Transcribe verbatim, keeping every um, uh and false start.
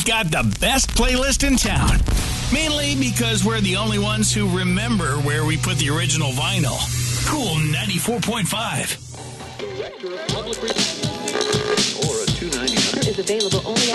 got the best playlist in town. Mainly because we're the only ones who remember where we put the original vinyl. Cool ninety-four point five. Director of Public Relations or a two ninety-nine is available only